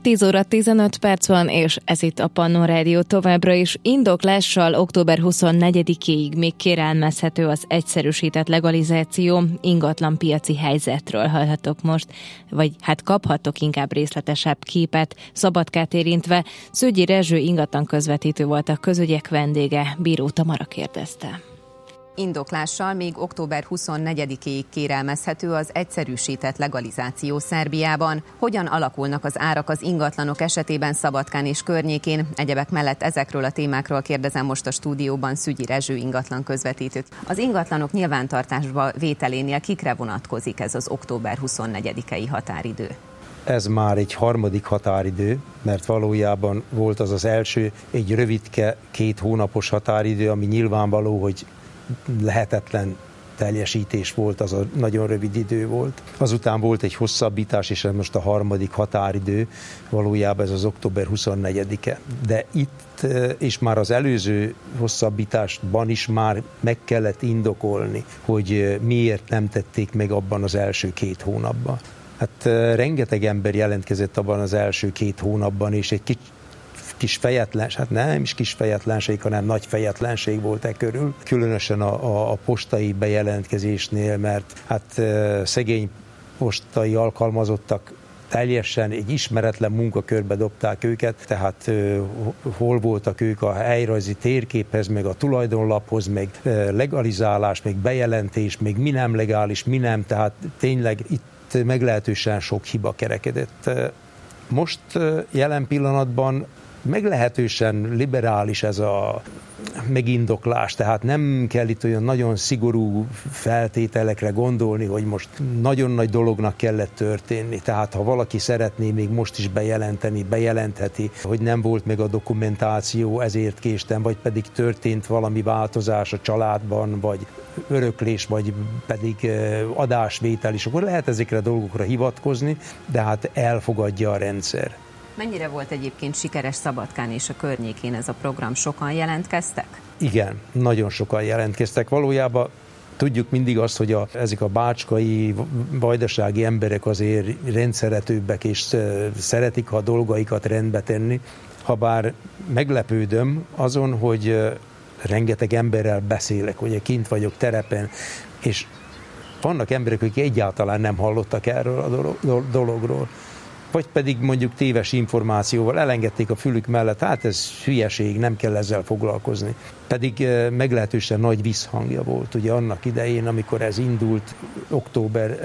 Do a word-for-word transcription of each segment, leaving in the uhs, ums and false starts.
tíz óra tizenöt perc van, és ez itt a Pannon Rádió továbbra is. Indoklással október huszonnegyedikéig még kérelmezhető az egyszerűsített legalizáció. Ingatlanpiaci helyzetről hallhatok most, vagy hát kaphattok inkább részletesebb képet. Szabadkát érintve Szőgyi Rezső ingatlan közvetítő volt a közügyek vendége. Bíró Tamara kérdezte. Indoklással még október huszonnegyedikéig kérelmezhető az egyszerűsített legalizáció Szerbiában. Hogyan alakulnak az árak az ingatlanok esetében Szabadkán és környékén? Egyebek mellett ezekről a témákról kérdezem most a stúdióban Szügyi Rezső ingatlan közvetítőt. Az ingatlanok nyilvántartásba vételénél kikre vonatkozik ez az október huszonnegyedikei határidő? Ez már egy harmadik határidő, mert valójában volt az az első, egy rövidke, két hónapos határidő, ami nyilvánvaló, hogy lehetetlen teljesítés volt, az a nagyon rövid idő volt. Azután volt egy hosszabbítás, és ez most a harmadik határidő, valójában ez az október huszonnegyedike. De itt, és már az előző hosszabbításban is már meg kellett indokolni, hogy miért nem tették meg abban az első két hónapban. Hát rengeteg ember jelentkezett abban az első két hónapban, és egy kicsit kis fejetlenség, hát nem is kis fejetlenség, hanem nagy fejetlenség volt e körül, különösen a, a, a postai bejelentkezésnél, mert hát szegény postai alkalmazottak teljesen egy ismeretlen munkakörbe dobták őket, tehát hol voltak ők a helyrajzi térképhez, meg a tulajdonlaphoz, meg legalizálás, meg bejelentés, meg mi nem legális, mi nem, tehát tényleg itt meglehetősen sok hiba kerekedett. Most jelen pillanatban meglehetősen liberális ez a megindoklás, tehát nem kell itt olyan nagyon szigorú feltételekre gondolni, hogy most nagyon nagy dolognak kellett történni. Tehát ha valaki szeretné még most is bejelenteni, bejelentheti, hogy nem volt meg a dokumentáció, ezért késtem, vagy pedig történt valami változás a családban, vagy öröklés, vagy pedig adásvétel is, akkor lehet ezekre a dolgokra hivatkozni, de hát elfogadja a rendszer. Mennyire volt egyébként sikeres Szabadkán és a környékén ez a program? Sokan jelentkeztek? Igen, nagyon sokan jelentkeztek. Valójában tudjuk mindig azt, hogy a, ezek a bácskai, vajdasági emberek azért rendszeretőbbek, és szeretik, ha a dolgaikat rendbe tenni. Habár meglepődöm azon, hogy rengeteg emberrel beszélek, ugye kint vagyok terepen, és vannak emberek, akik egyáltalán nem hallottak erről a dologról. Vagy pedig mondjuk téves információval elengedték a fülük mellett, hát ez hülyeség, nem kell ezzel foglalkozni. Pedig meglehetősen nagy visszhangja volt ugye annak idején, amikor ez indult október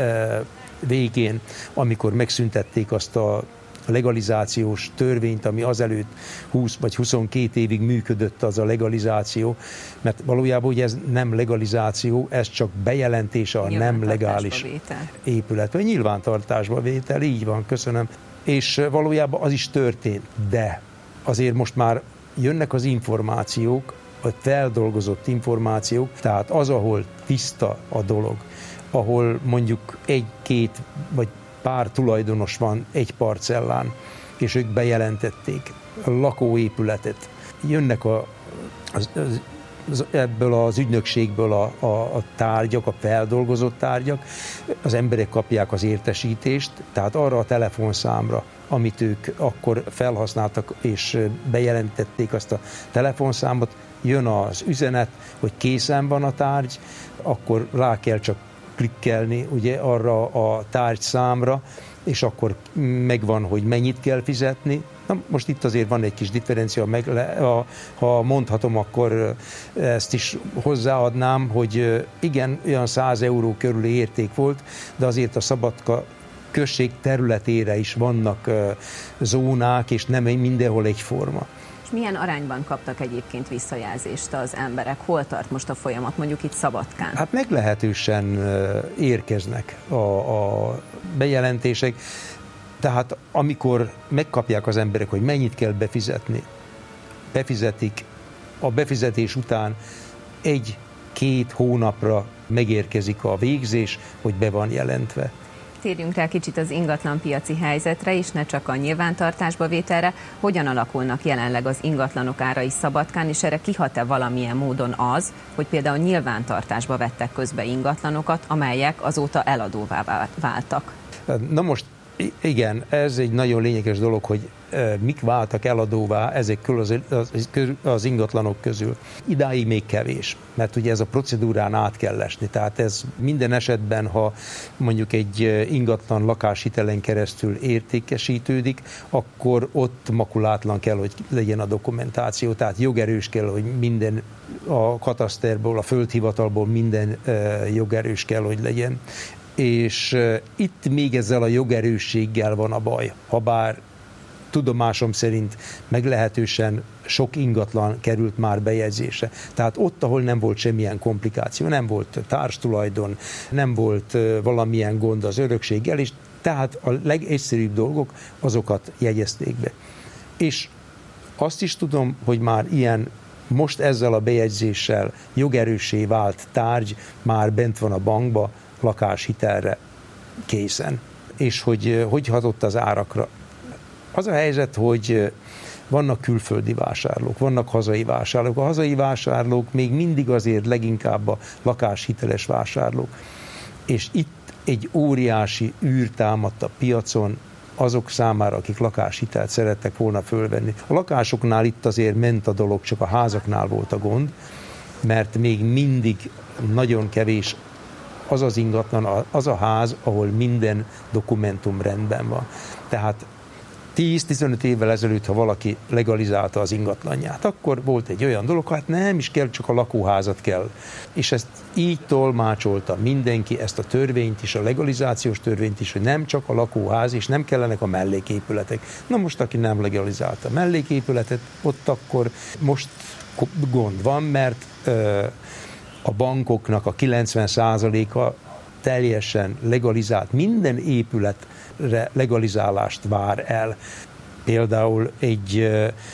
végén, amikor megszüntették azt a legalizációs törvényt, ami azelőtt húsz vagy huszonkét évig működött az a legalizáció, mert valójában ugye ez nem legalizáció, ez csak bejelentése a nem legális épület, vagy nyilvántartásba vétel, így van, köszönöm. És valójában az is történt, de azért most már jönnek az információk, a feldolgozott információk, tehát az, ahol tiszta a dolog, ahol mondjuk egy-két vagy pár tulajdonos van egy parcellán, és ők bejelentették a lakóépületet. Jönnek a, az, az, az, ebből az ügynökségből a, a, a tárgyak, a feldolgozott tárgyak, az emberek kapják az értesítést, tehát arra a telefonszámra, amit ők akkor felhasználtak és bejelentették azt a telefonszámot, jön az üzenet, hogy készen van a tárgy, akkor rá kell csak klikkelni ugye arra a tárgyszámra, és akkor megvan, hogy mennyit kell fizetni. Na, most itt azért van egy kis differencia, meg le, ha, ha mondhatom, akkor ezt is hozzáadnám, hogy igen, olyan száz euró körüli érték volt, de azért a Szabadka község területére is vannak zónák, és nem mindenhol egyforma. Milyen arányban kaptak egyébként visszajelzést az emberek? Hol tart most a folyamat, mondjuk itt Szabadkán? Hát meglehetősen érkeznek a, a bejelentések. Tehát amikor megkapják az emberek, hogy mennyit kell befizetni, befizetik, a befizetés után egy-két hónapra megérkezik a végzés, hogy be van jelentve. Térjünk rá kicsit az ingatlanpiaci helyzetre is, ne csak a nyilvántartásba vételre. Hogyan alakulnak jelenleg az ingatlanok árai Szabadkán, és erre kihat-e valamilyen módon az, hogy például nyilvántartásba vettek közbe ingatlanokat, amelyek azóta eladóvá váltak? Na most Igen, ez egy nagyon lényeges dolog, hogy mik váltak eladóvá ezek az, az, az ingatlanok közül. Idáig még kevés, mert ugye ez a procedúrán át kell esni. Tehát ez minden esetben, ha mondjuk egy ingatlan lakáshitelen keresztül értékesítődik, akkor ott makulátlan kell, hogy legyen a dokumentáció. Tehát jogerős kell, hogy minden a kataszterból, a földhivatalból minden jogerős kell, hogy legyen. És itt még ezzel a jogerősséggel van a baj. Habár tudomásom szerint meglehetősen sok ingatlan került már bejegyzésre. Tehát ott, ahol nem volt semmilyen komplikáció, nem volt társtulajdon, nem volt valamilyen gond az örökséggel, és tehát a legegyszerűbb dolgok, azokat jegyezték be. És azt is tudom, hogy már ilyen most ezzel a bejegyzéssel jogerőssé vált tárgy már bent van a bankba, lakáshitelre készen. És hogy hogy hatott az árakra. Az a helyzet, hogy vannak külföldi vásárlók, vannak hazai vásárlók. A hazai vásárlók még mindig azért leginkább a lakáshiteles vásárlók. És itt egy óriási űr támadt a piacon azok számára, akik lakáshitelt szerettek volna fölvenni. A lakásoknál itt azért ment a dolog, csak a házaknál volt a gond, mert még mindig nagyon kevés az az ingatlan, az a ház, ahol minden dokumentum rendben van. Tehát tíz-tizenöt évvel ezelőtt, ha valaki legalizálta az ingatlanját, akkor volt egy olyan dolog, hát nem is kell, csak a lakóházat kell. És ezt így tolmácsolta mindenki, ezt a törvényt is, a legalizációs törvényt is, hogy nem csak a lakóház, és nem kellenek a melléképületek. Na most, aki nem legalizálta a melléképületet, ott akkor most gond van, mert ö, a bankoknak a kilencven százaléka teljesen legalizált, minden épületre legalizálást vár el. Például egy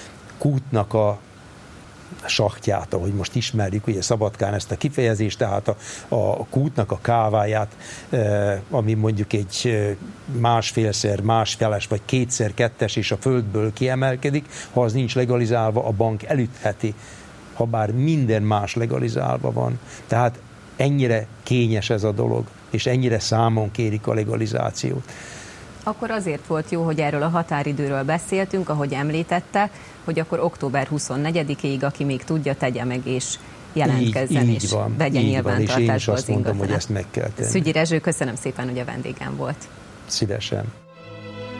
kútnak a sahtját, ahogy most ismerjük, ugye Szabadkán ezt a kifejezést, tehát a, a kútnak a káváját, ami mondjuk egy másfélszer, másfeles, vagy kétszer kettes, és a földből kiemelkedik, ha az nincs legalizálva, a bank elütheti, ha bár minden más legalizálva van. Tehát ennyire kényes ez a dolog, és ennyire számon kérik a legalizációt. Akkor azért volt jó, hogy erről a határidőről beszéltünk, ahogy említette, hogy akkor október huszonnegyedikéig, aki még tudja, tegye meg és jelentkezzen, így, és így van, vegye nyilvántartásba az ingatlanát. Hogy ezt meg kell tenni. Szügyi Rezső, köszönöm szépen, hogy a vendégem volt. Szívesen.